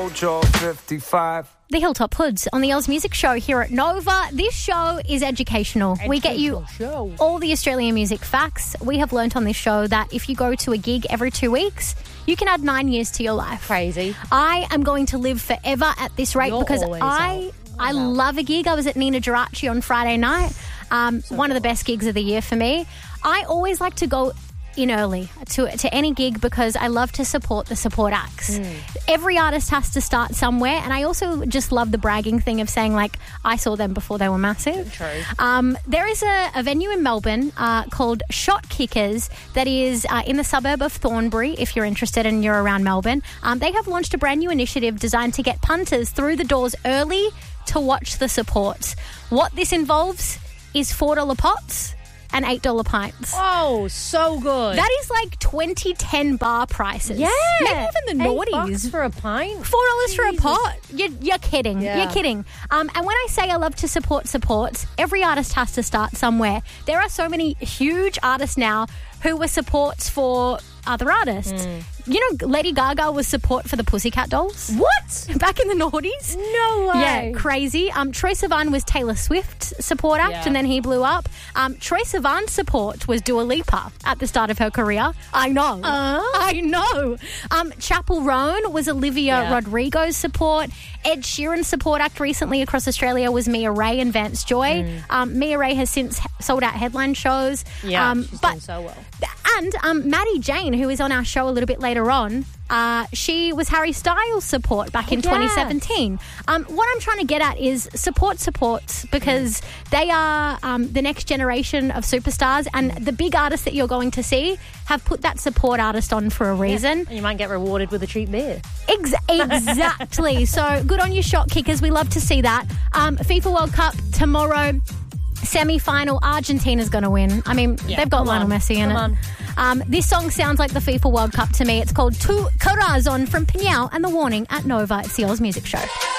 Mojo 55. The Hilltop Hoods on the Oz Music Show here at Nova. This show is educational. We get you all the Australian music facts. We have learnt on this show that if you go to a gig every 2 weeks, you can add 9 years to your life. Crazy. I am going to live forever at this rate because I love a gig. I was at Nina Geraci on Friday night. One of the best gigs of the year for me. I always like to go in early to any gig because I love to support the support acts. Every artist has to start somewhere, and I also just love the bragging thing of saying, like, I saw them before they were massive. True. There is a venue in Melbourne called Shot Kickers that is in the suburb of Thornbury, if you're interested and you're around Melbourne. They have launched a brand new initiative designed to get punters through the doors early to watch the support. What this involves is $4 pots and $8 pints. Oh, so good. That is like 2010 bar prices. Yeah. Maybe even the noughties. $8 for a pint? $4 for a pot. You're kidding. Yeah. You're kidding. And when I say I love to support supports, every artist has to start somewhere. There are so many huge artists now who were supports for other artists. You know, Lady Gaga was support for the Pussycat Dolls. What? Back in the noughties. No way. Yeah, crazy. Troye Sivan was Taylor Swift's support act, and then he blew up. Troye Sivan's support was Dua Lipa at the start of her career. I know. I know. Chapel Roan was Olivia Rodrigo's support. Ed Sheeran's support act recently across Australia was Mia Ray and Vance Joy. Mia Ray has since sold out headline shows. Yeah, she's done so well. And Maddie Jane, who is on our show a little bit later on, she was Harry Styles' support back in 2017. What I'm trying to get at is supports because they are the next generation of superstars, and the big artists that you're going to see have put that support artist on for a reason. And you might get rewarded with a cheap beer. Exactly. So good on you, Shot Kickers. We love to see that. FIFA World Cup tomorrow. Semi-final, Argentina's going to win. I mean, they've got Lionel Messi in it. This song sounds like the FIFA World Cup to me. It's called Tu Corazon from Pinyao and The Warning at Nova. It's the Oz Music Show.